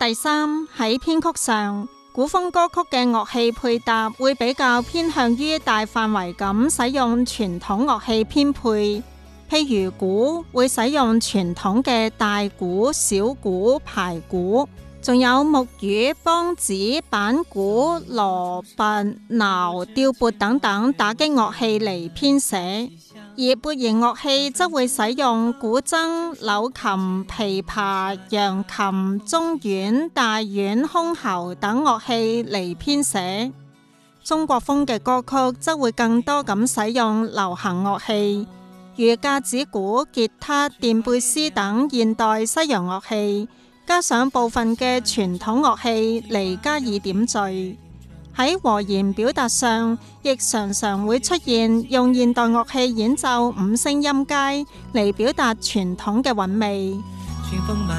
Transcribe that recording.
第三，喺編曲上，古風歌曲嘅樂器配搭會比較偏向於大範圍咁使用傳統樂器編配，譬如鼓會使用傳統嘅大鼓、小鼓、排鼓，仲有木魚、梆子、板鼓、鑼、鈸、鐃、吊撥等等打擊樂器嚟編寫。而撥弦樂器則會使用古箏、柳琴、琵琶、揚琴、中阮、大阮、箜篌等樂器嚟編寫。中國風嘅歌曲則會更多咁使用流行樂器，如架子鼓、吉他、電貝斯等現代西洋樂器，加上部分嘅傳統樂器嚟加以點綴。喺和弦表達上，亦常常會出現用現代樂器演奏五聲音階嚟表達傳統嘅韻味。